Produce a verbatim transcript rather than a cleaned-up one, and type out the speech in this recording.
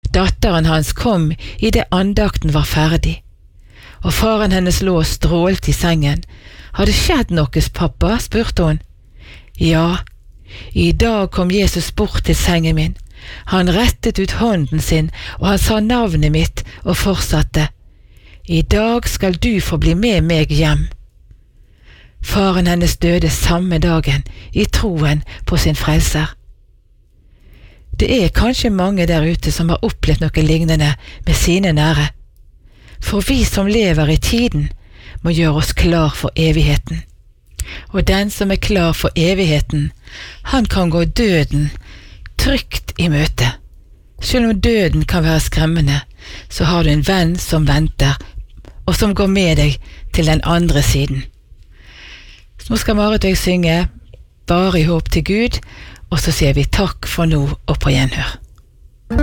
Datteren hans kom i det andakten var ferdig, og faren hennes lå og strålte i sengen. Hadde skjedd noe, pappa? Spurte hun. Ja, i dag kom Jesus bort til sengen min. Han rettet ut hånden sin, og han sa navnet mitt og fortsatte. I dag skal du få bli med meg hjem. Faren hennes døde samme dagen i troen på sin frelser. Det er kanskje mange der ute som har opplevd noe lignende med sine nære. For vi som lever i tiden må gjøre oss klar for evigheten. Og den som er klar for evigheten, han kan gå døden trygt i møte. Selv om døden kan være skremmende, så har du en venn som venter, og som går med deg til den andre siden. Så nå skal Marit og jeg synge Bare i håp til Gud, og så sier vi takk for nå og på gjenhør.